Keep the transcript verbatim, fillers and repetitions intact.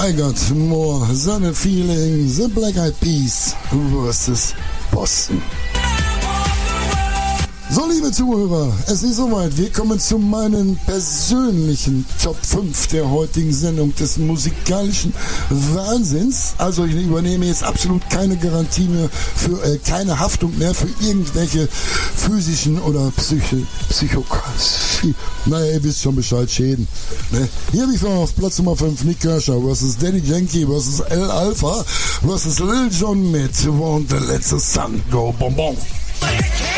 I Got More Than a Feeling, The Black Eyed Peas versus Boston. So, liebe Zuhörer, es ist soweit. Wir kommen zu meinen persönlichen Top fünf der heutigen Sendung des musikalischen Wahnsinns. Also ich übernehme jetzt absolut keine Garantie mehr, für äh, keine Haftung mehr für irgendwelche physischen oder Psyche, Psychopathie. Naja, ihr wisst schon Bescheid, Schäden. Ne? Hier habe ich mal auf Platz Nummer fünf Nick Kershaw versus Daddy Yankee versus El Alpha versus Lil Jon mit Won't Let the Sun Go Bonbon.